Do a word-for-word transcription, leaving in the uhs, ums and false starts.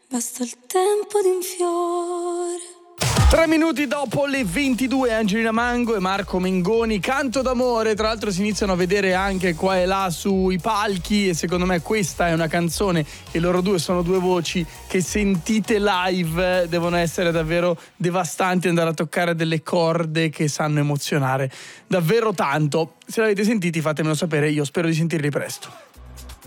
basta il tempo di un fiore. Tre minuti dopo le ventidue, Angelina Mango e Marco Mengoni, Canto d'amore. Tra l'altro si iniziano a vedere anche qua e là sui palchi e secondo me questa è una canzone e loro due sono due voci che sentite live devono essere davvero devastanti, andare a toccare delle corde che sanno emozionare davvero tanto. Se l'avete sentiti fatemelo sapere, io spero di sentirli presto.